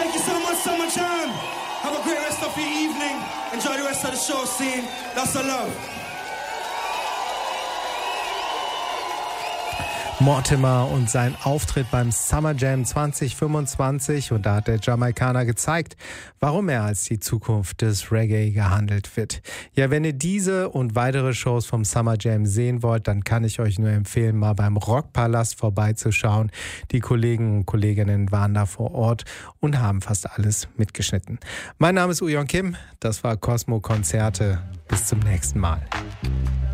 Thank you so much, Summer Jam. Have a great rest of your evening. Enjoy the rest of the show scene. That's the love. Mortimer und sein Auftritt beim Summer Jam 2025, und da hat der Jamaikaner gezeigt, warum er als die Zukunft des Reggae gehandelt wird. Ja, wenn ihr diese und weitere Shows vom Summer Jam sehen wollt, dann kann ich euch nur empfehlen, mal beim Rockpalast vorbeizuschauen. Die Kollegen und Kolleginnen waren da vor Ort und haben fast alles mitgeschnitten. Mein Name ist Uyon Kim, das war Cosmo Konzerte. Bis zum nächsten Mal.